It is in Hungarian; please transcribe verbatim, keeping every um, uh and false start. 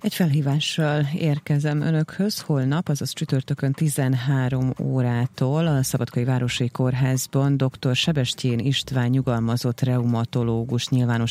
Egy felhívással érkezem önökhöz. Holnap, azaz csütörtökön tizenhárom órától a Szabadkai Városi Kórházban dr. Sebestyén István nyugalmazott reumatológus nyilvános